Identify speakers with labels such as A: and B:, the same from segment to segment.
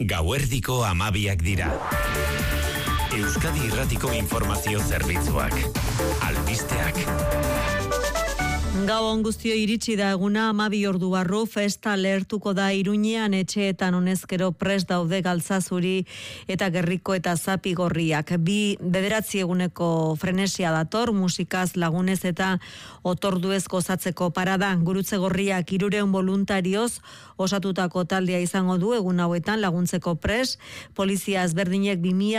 A: Gauerdiko 12 dira. Euskadi Irratiko informazio zerbitzuak. Albisteak.
B: Gau on guztio iritsi da eguna 12 ordu barru festa lehertuko da Iruñean etxeetan honezkero prest daude Galtzazuri eta Gerriko eta Zapigorriak. 9 eguneko frenesia dator, musikaz lagunez eta otorduez gozatzeko parada. Gurutze Gorriak 300 voluntarioz osatutako taldea izango du egun hauetan laguntzeko pres. Polizia ezberdinek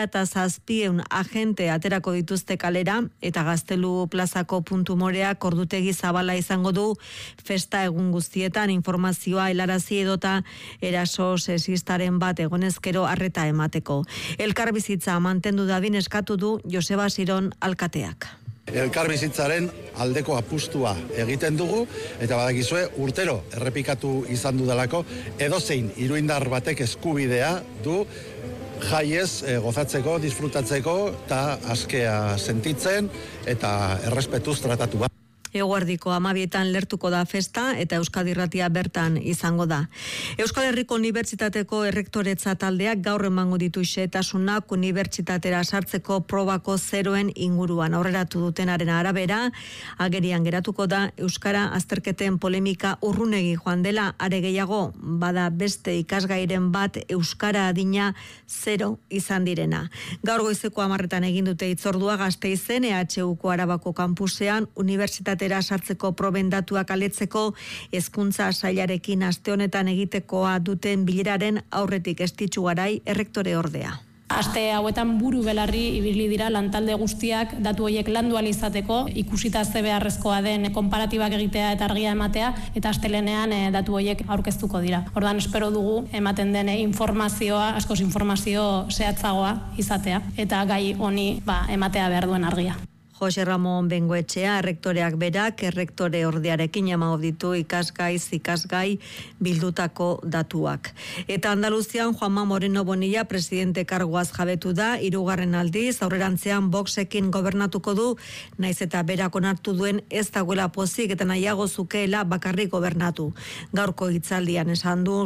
B: 2700 agente aterako dituzte kalera eta Gaztelu plazako puntu moreak ordutegi zabala izango du festa egun guztietan informazioa helarazi edota eraso sexistaren bat egonezkero arreta emateko. Elkarbizitza mantendu dadin eskatu du Joseba Siron alkateak.
C: Elkarbizitzaren aldeko apustua egiten dugu eta badakizue urtero errepikatu izan dudalako edozein iruindar batek eskubidea du jaiez gozatzeko, disfrutatzeko eta askea sentitzen eta errespetuz tratatu bat.
B: Eguerdiko 12etan lertuko da festa eta Euskadi Irratia bertan izango da. Euskal Herriko Unibertsitateko errektoretza taldeak gaur emango ditu xehetasunak unibertsitatera sartzeko probako 0en inguruan. Aurreratu dutenaren arabera, agerian geratuko da Euskara azterketen polemika urrunegi joan dela, are gehiago bada beste ikasgairen bat Euskara adina 0 izan direna. Gaur goizeko 10etan egin dute hitzordua Gasteizen EHUko Arabako kanpusean unibertsitate sartzeko proben datuak aletzeko hezkuntza sailarekin aste honetan egitekoa duten bileraren aurretik Estitxu Garai errektore ordea.
D: Aste hauetan buru belarri ibili dira lantalde guztiak datu horiek landu ahal izateko, ikusita ze beharrezkoa den konparatibak egitea eta argia ematea, eta astelehenean datu horiek aurkeztuko dira. Orduan espero dugu ematen den informazioa, askoz informazio zehatzagoa izatea, eta gai honi ematea behar duen argia.
B: Jose Ramon Bengoetxea, errektoreak berak, errektore ordearekin emango ditu ikasgai bildutako datuak. Eta Andaluzian Juanma Moreno Bonilla presidente karguaz jabetu da, 3. aldiz, aurrerantzean Voxekin gobernatuko du, naiz eta berak onartu duen ez dagoela pozik eta nahiago zukeela bakarrik gobernatu. Gaurko hitzaldian esan du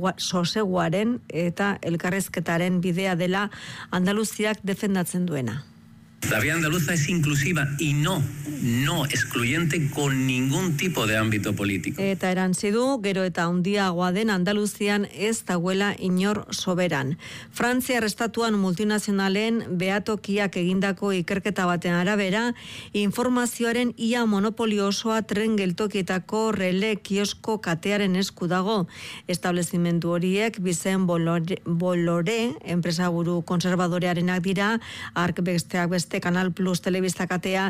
B: soseguaren eta elkarrezketaren bidea dela Andaluziak defendatzen duena.
E: La vía andaluza es inclusiva y no excluyente con ningún tipo de ámbito político.
B: Eta erantzi du, gero eta handiagoa den Andaluzian ez dagoela inor soberan. Frantziar estatuan multinazionalen behatokiak egindako ikerketa baten arabera, informazioaren ia monopolio osoa tren geltokietako rele kiosko katearen esku dago. Establezimendu horiek Bizen Bolore, enpresaburu konservadorearenak dira, ark besteak beste Canal Plus telebista katea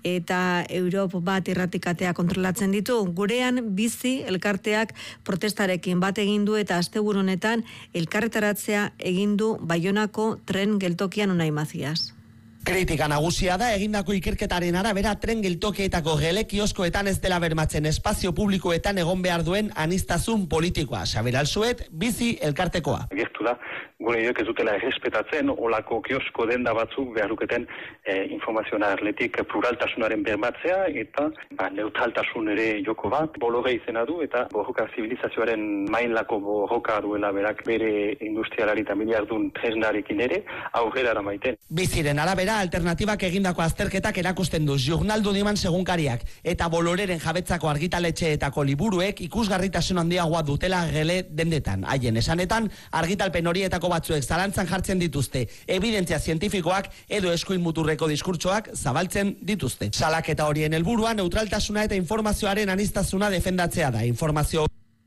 B: eta Europe bat irratikatea kontrolatzen ditu. Gurean bizi elkarteak protestarekin bat egin du eta asteburu honetan elkarretaratzea egin du Baionako tren geltokian Unai Mazias.
F: Kritika nagusia da egindako ikerketaren arabera tren geltokietako gele kioskoetan ez dela bermatzen espazio publikoetan egon behar duen aniztasun politikoa. Xabier Alzuet, bizi elkartekoa.
G: Gertu da, gure joek ez dutela errespetatzen olako kiosko denda batzuk beharruketen informazioa atletik pluraltasunaren bermatzea eta neutraltasun ere joko bat. Bolore izena du eta borroka zibilizazioaren mainlako borroka duela berak bere industrialari eta miliardun tresnarekin ere aurrera eramaiten.
F: Biziren arabera alternatibak egindako azterketak erakusten du Jurnaldu Diman segunkariak eta Boloreren jabetzako argitaletxeetako liburuek ikusgarritasun handiagoa dutela gele dendetan. Haien esanetan argitalpen horietako batzuek zalantzan jartzen dituzte, evidentzia zientifikoak edo eskuin muturreko diskurtsoak zabaltzen dituzte. Salaketa horien helburua neutraltasuna eta informazioaren aniztasuna defendatzea da. Informazio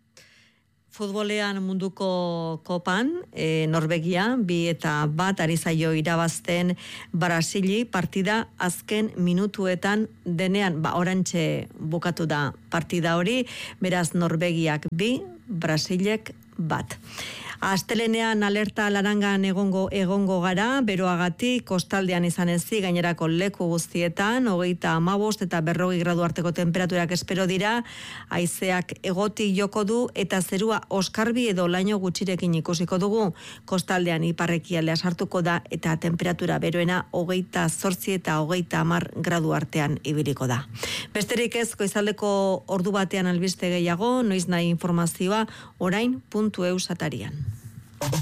B: Futbolean munduko kopan, Norvegia, 2-1 ari zaio irabazten Brasili, partida azken minutuetan denean, orantxe bukatu da partida hori, beraz Norvegiak 2, Brasilek 1. Astelenean alerta larangan egongo gara, beroagatik kostaldean izan ezi gainerako leku guztietan, 35 eta 40 gradu arteko temperaturak espero dira, haizeak egoti joko du eta zerua oskarbi edo laino gutxirekin ikusiko dugu, kostaldean iparrekialdea sartuko da eta temperatura beroena 28 eta 30 gradu artean ibiliko da. Besterik ez, goizaldeko ordu batean albiste gehiago, noiz nahi informazioa orain.eus atarian.